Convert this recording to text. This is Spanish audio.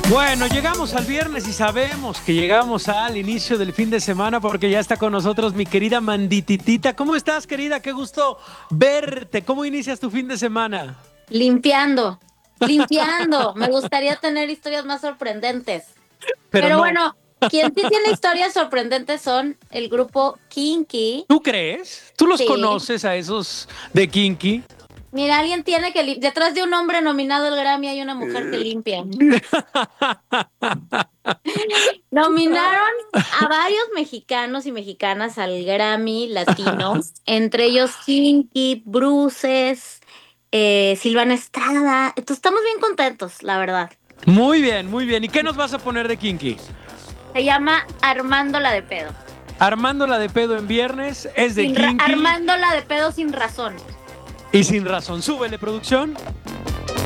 Bueno, llegamos al viernes y sabemos que llegamos al inicio del fin de semana porque ya está con nosotros mi querida Mandititita. ¿Cómo estás, querida? Qué gusto verte. ¿Cómo inicias tu fin de semana? Limpiando, limpiando. Me gustaría tener historias más sorprendentes. Pero Pero no. bueno, quien sí tiene historias sorprendentes son el grupo Kinky. ¿Tú crees? ¿Tú los Sí. conoces a esos de Kinky? Mira, alguien tiene que detrás de un hombre nominado al Grammy hay una mujer que limpia. Nominaron a varios mexicanos y mexicanas al Grammy Latino, entre ellos Kinky, Bruces, Silvana Estrada. Entonces estamos bien contentos, la verdad. Muy bien, muy bien. ¿Y qué nos vas a poner de Kinky? Se llama Armándola de pedo. Armándola de pedo en viernes, es de Kinky Armándola de pedo sin razón. y sin razón. Súbele, producción.